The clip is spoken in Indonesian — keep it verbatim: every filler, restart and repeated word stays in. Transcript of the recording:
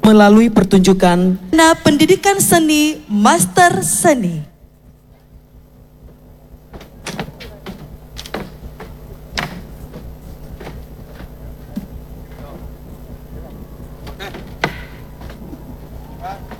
melalui pertunjukan Nah, pendidikan seni Master Seni. Oke.